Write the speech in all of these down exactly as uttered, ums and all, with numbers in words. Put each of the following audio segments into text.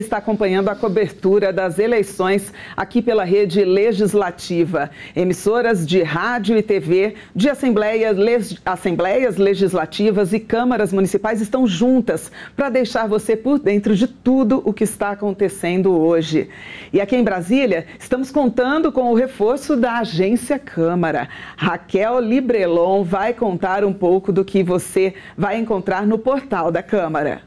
Está acompanhando a cobertura das eleições aqui pela rede legislativa. Emissoras de rádio e T V, de assembleia, les, assembleias legislativas e câmaras municipais estão juntas para deixar você por dentro de tudo o que está acontecendo hoje. E aqui em Brasília, estamos contando com o reforço da Agência Câmara. Raquel Librelon vai contar um pouco do que você vai encontrar no portal da Câmara.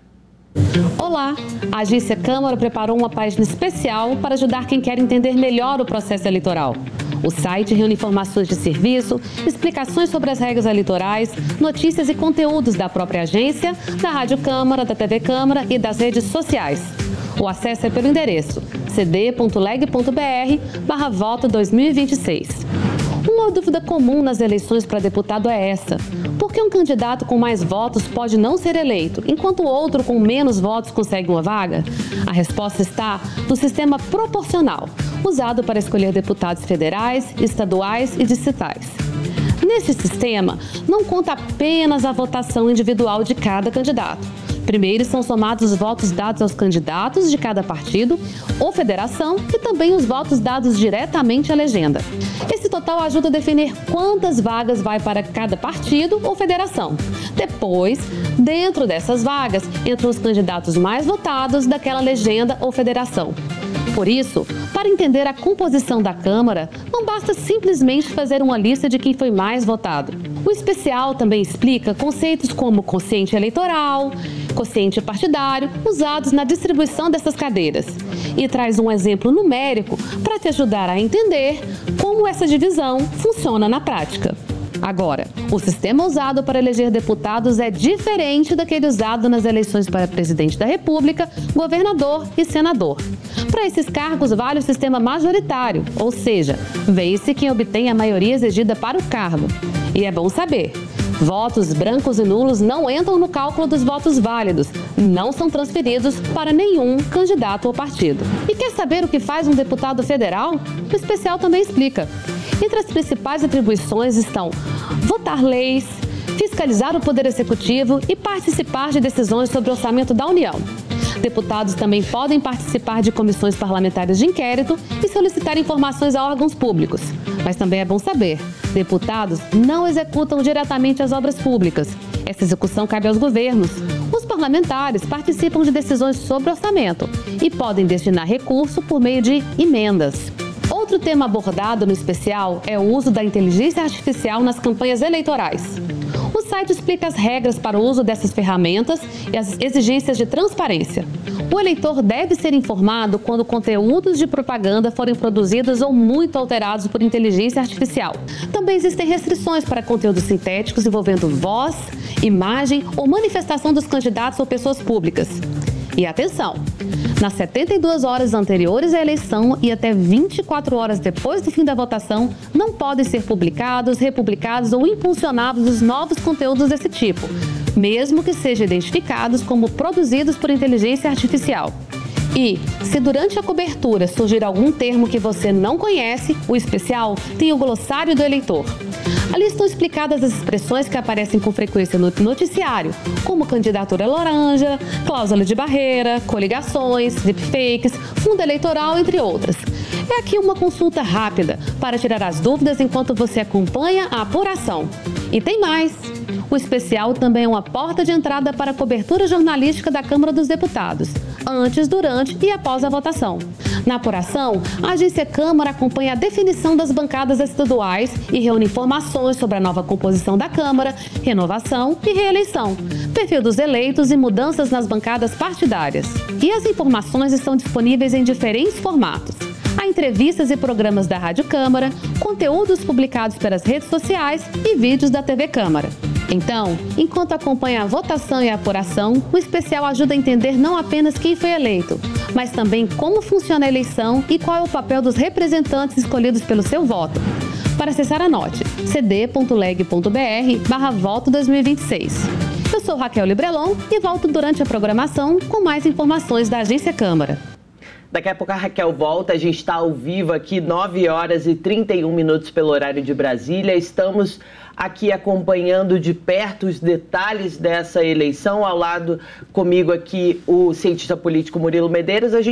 Olá! A Agência Câmara preparou uma página especial para ajudar quem quer entender melhor o processo eleitoral. O site reúne informações de serviço, explicações sobre as regras eleitorais, notícias e conteúdos da própria agência, da Rádio Câmara, da T V Câmara e das redes sociais. O acesso é pelo endereço c d ponto leg ponto b r barra voto dois mil e vinte e seis. Uma dúvida comum nas eleições para deputado é essa: por que um candidato com mais votos pode não ser eleito, enquanto o outro com menos votos consegue uma vaga? A resposta está no sistema proporcional, usado para escolher deputados federais, estaduais e distritais. Nesse sistema, não conta apenas a votação individual de cada candidato. Primeiro são somados os votos dados aos candidatos de cada partido ou federação e também os votos dados diretamente à legenda. Esse total ajuda a definir quantas vagas vai para cada partido ou federação. Depois, dentro dessas vagas, entram os candidatos mais votados daquela legenda ou federação. Por isso, para entender a composição da Câmara, não basta simplesmente fazer uma lista de quem foi mais votado. O especial também explica conceitos como quociente eleitoral, quociente partidário, usados na distribuição dessas cadeiras, e traz um exemplo numérico para te ajudar a entender como essa divisão funciona na prática. Agora, o sistema usado para eleger deputados é diferente daquele usado nas eleições para presidente da República, governador e senador. Para esses cargos vale o sistema majoritário, ou seja, vê-se quem obtém a maioria exigida para o cargo. E é bom saber: votos brancos e nulos não entram no cálculo dos votos válidos, não são transferidos para nenhum candidato ou partido. E quer saber o que faz um deputado federal? O especial também explica. Entre as principais atribuições estão votar leis, fiscalizar o Poder Executivo e participar de decisões sobre o orçamento da União. Deputados também podem participar de comissões parlamentares de inquérito e solicitar informações a órgãos públicos. Mas também é bom saber: deputados não executam diretamente as obras públicas. Essa execução cabe aos governos. Os parlamentares participam de decisões sobre orçamento e podem destinar recurso por meio de emendas. Outro tema abordado no especial é o uso da inteligência artificial nas campanhas eleitorais. O site explica as regras para o uso dessas ferramentas e as exigências de transparência. O eleitor deve ser informado quando conteúdos de propaganda forem produzidos ou muito alterados por inteligência artificial. Também existem restrições para conteúdos sintéticos envolvendo voz, imagem ou manifestação dos candidatos ou pessoas públicas. E atenção! Nas setenta e duas horas anteriores à eleição e até vinte e quatro horas depois do fim da votação, não podem ser publicados, republicados ou impulsionados novos conteúdos desse tipo, mesmo que sejam identificados como produzidos por inteligência artificial. E, se durante a cobertura surgir algum termo que você não conhece, o especial tem o glossário do eleitor. Ali estão explicadas as expressões que aparecem com frequência no noticiário, como candidatura laranja, cláusula de barreira, coligações, deepfakes, fundo eleitoral, entre outras. É aqui uma consulta rápida para tirar as dúvidas enquanto você acompanha a apuração. E tem mais! O especial também é uma porta de entrada para a cobertura jornalística da Câmara dos Deputados, antes, durante e após a votação. Na apuração, a Agência Câmara acompanha a definição das bancadas estaduais e reúne informações sobre a nova composição da Câmara, renovação e reeleição, perfil dos eleitos e mudanças nas bancadas partidárias. E as informações estão disponíveis em diferentes formatos. Há entrevistas e programas da Rádio Câmara, conteúdos publicados pelas redes sociais e vídeos da T V Câmara. Então, enquanto acompanha a votação e a apuração, o especial ajuda a entender não apenas quem foi eleito, mas também como funciona a eleição e qual é o papel dos representantes escolhidos pelo seu voto. Para acessar, anote c d ponto leg ponto b r barra voto dois mil e vinte e seis. Eu sou Raquel Librelon e volto durante a programação com mais informações da Agência Câmara. Daqui a pouco a Raquel volta, a gente está ao vivo aqui, nove horas e trinta e um minutos pelo horário de Brasília. Estamos aqui acompanhando de perto os detalhes dessa eleição. Ao lado comigo aqui o cientista político Murilo Medeiros. A gente